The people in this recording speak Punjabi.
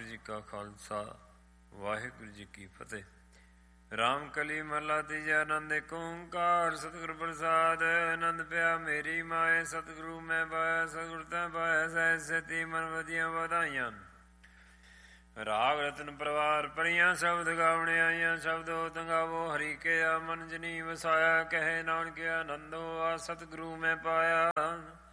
ਵਾਹਿਗੁਰੂ ਜੀ ਕਾ ਖਾਲਸਾ ਵਾਹਿਗੁਰੂ ਜੀ ਕੀ ਫਤਿਹ। ਰਾਮ ਕਲੀ ਮਹਲਾ ਤੀਜਾ। ਆਨੰਦ ਏਕ ਓਂਕਾਰ ਸਤਿਗੁਰ ਪ੍ਰਸਾਦ। ਆਨੰਦ ਪਿਆ ਮੇਰੀ ਮਾਏ ਸਤਿਗੁਰੂ ਮੈਂ ਪਾਇਆ। ਸਤਿਗੁਰ ਤੈ ਪਾਇਆ ਸਹਿਜ ਸੇਤੀ ਮਨ ਵਧੀਆਂ ਵਧਾਈਆਂ। ਰਾਗ ਰਤਨ ਪਰਿਵਾਰ ਭਰੀਆਂ ਸ਼ਬਦ ਗਾਵਣੇ ਆਈਆਂ। ਸ਼ਬਦੋ ਤੰਗਾਵੋ ਹਰੀ ਕੇ ਆ ਮਨ ਜਨੀ ਵਸਾਇਆ। ਕਹੇ ਨਾਨਕ ਆਨੰਦੋ ਆ ਸਤਿਗੁਰੂ ਮੈਂ ਪਾਇਆ।